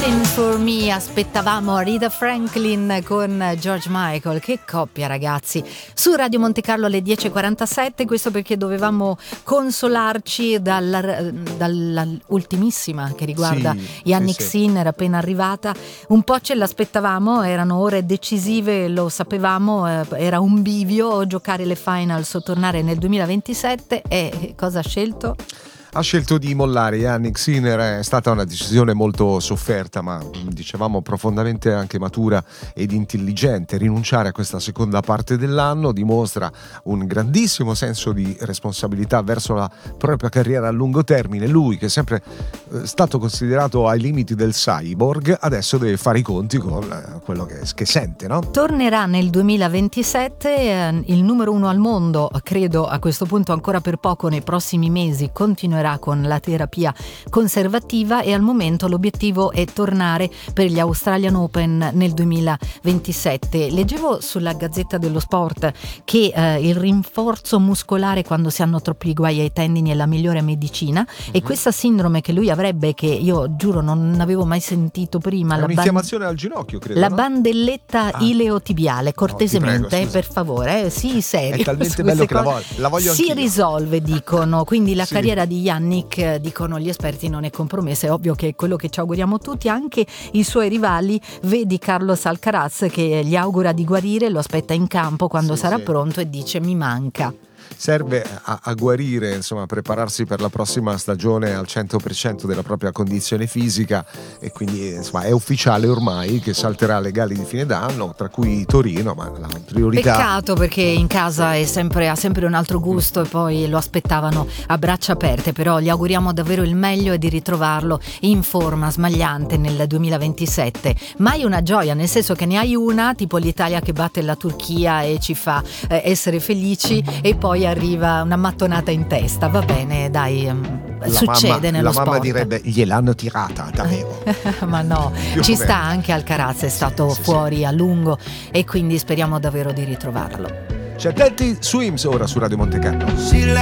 Waiting for Me, aspettavamo Aretha Franklin con George Michael. Che coppia, ragazzi. Su Radio Monte Carlo alle 10:47, questo perché dovevamo consolarci dalla ultimissima che riguarda Jannik Sinner, appena arrivata. Un po' ce l'aspettavamo, erano ore decisive, lo sapevamo, era un bivio giocare le finals o tornare nel 2027. E cosa ha scelto? Ha scelto di mollare Jannik Sinner. È stata una decisione molto sofferta, ma dicevamo profondamente anche matura ed intelligente. Rinunciare a questa seconda parte dell'anno dimostra un grandissimo senso di responsabilità verso la propria carriera a lungo termine. Lui, che è sempre stato considerato ai limiti del cyborg, adesso deve fare i conti con quello che sente, no? Tornerà nel 2027, il numero 1 al mondo, credo a questo punto ancora per poco, nei prossimi mesi continuerà con la terapia conservativa e al momento l'obiettivo è tornare per gli Australian Open nel 2027. Leggevo sulla Gazzetta dello Sport che il rinforzo muscolare quando si hanno troppi guai ai tendini è la migliore medicina, e questa sindrome che lui avrebbe, che io giuro non avevo mai sentito prima, un'infiammazione al ginocchio, credo, la no? bandelletta ileotibiale, cortesemente, prego, per favore, sì, serio, è talmente bello che la voglio si anch'io. Risolve, dicono, quindi la carriera di Jannik, dicono gli esperti, non è compromessa. È ovvio che è quello che ci auguriamo tutti, anche i suoi rivali. Vedi Carlos Alcaraz che gli augura di guarire, lo aspetta in campo quando sarà pronto e dice: mi manca. Serve a guarire, insomma, a prepararsi per la prossima stagione al 100% della propria condizione fisica, e quindi insomma è ufficiale ormai che salterà le gare di fine d'anno, tra cui Torino, ma la priorità... Peccato, perché in casa ha sempre un altro gusto e poi lo aspettavano a braccia aperte, però gli auguriamo davvero il meglio e di ritrovarlo in forma smagliante nel 2027. Mai una gioia, nel senso che ne hai una, tipo l'Italia che batte la Turchia e ci fa essere felici, e poi arriva una mattonata in testa. Va bene, dai, succede nello sport. La mamma direbbe: gliel'hanno tirata, davvero. Ma no, ci sta anche Alcaraz, è stato fuori a lungo e quindi speriamo davvero di ritrovarlo. C'è Dirty Swims ora su Radio Monte Carlo.